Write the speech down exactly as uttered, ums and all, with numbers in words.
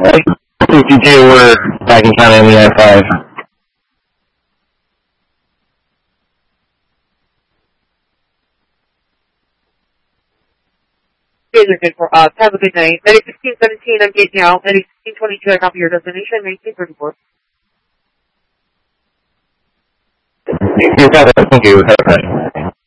If you do, we're back in County on the I five. You guys are good for us. Have a good night. Medic sixteen seventeen, I'm gating out. Medic sixteen twenty-two, I copy your destination. nineteen thirty-four. Thank you.